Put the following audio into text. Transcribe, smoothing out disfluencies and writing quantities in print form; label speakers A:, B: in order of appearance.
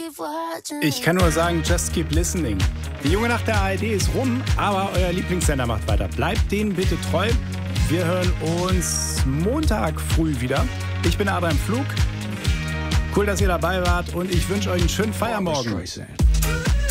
A: Ich kann nur sagen, just keep listening. Die Junge Nacht der ARD ist rum, aber euer Lieblingssender macht weiter. Bleibt denen bitte treu. Wir hören uns Montag früh wieder. Ich bin Adrian Pflug. Cool, dass ihr dabei wart und ich wünsche euch einen schönen Feiermorgen.